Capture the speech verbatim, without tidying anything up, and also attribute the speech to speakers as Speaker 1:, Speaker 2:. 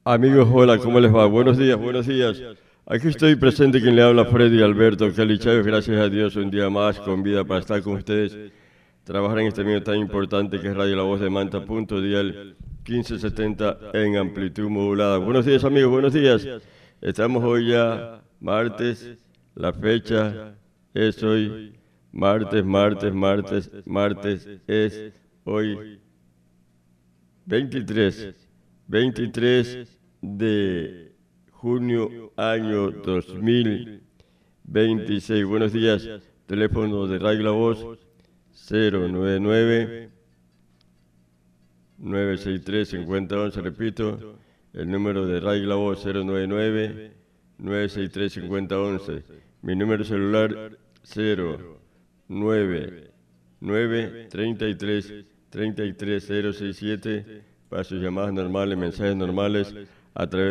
Speaker 1: Amigos, hola, ¿cómo les va? Buenos días, buenos días. Aquí estoy presente quien le habla, Freddy Alberto Kelly Chávez. Gracias a Dios, un día más con vida para estar con ustedes. Trabajar en este medio tan importante que es Radio La Voz de Manta, punto dial quince setenta en amplitud modulada. Buenos días, amigos, buenos días. Estamos hoy ya martes, la fecha es hoy, martes, martes, martes, martes es hoy veintitrés, veintitrés de junio año dos mil veintiséis. Buenos días, teléfono de Radio La Voz cero nueve nueve, nueve seis tres, cinco cero once, repito, el número de Radio La Voz cero nueve nueve, nueve seis tres, cinco cero once, mi número celular cero nueve nueve, treinta y tres, treinta y tres, cero sesenta y siete para sus llamadas normales, mensajes normales a través